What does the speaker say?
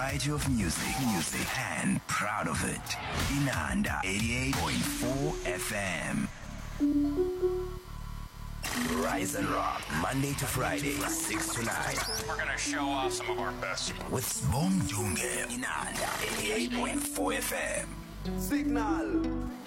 variety of music, and proud of it. Inanda 88.4 FM. Rise and Rock, Monday to Friday, 6 to 9. We're gonna show off some of our best. With Sbom Dunge, Inanda 88.4 FM. Signal.